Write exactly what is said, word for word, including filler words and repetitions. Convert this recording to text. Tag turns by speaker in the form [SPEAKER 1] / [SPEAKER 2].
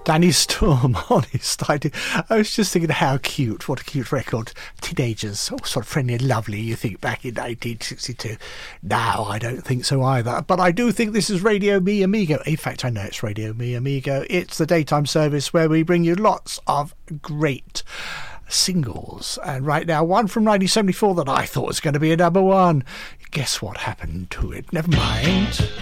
[SPEAKER 1] Danny Storm, honest, I, did. I was just thinking how cute, what a cute record. Teenagers, all sort of friendly and lovely, you think, back in nineteen sixty-two. Now, I don't think so either. But I do think this is Radio Mi Amigo. In fact, I know it's Radio Mi Amigo. It's the daytime service where we bring you lots of great singles. And right now, one from nineteen seventy-four that I thought was going to be a number one. Guess what happened to it? Never mind.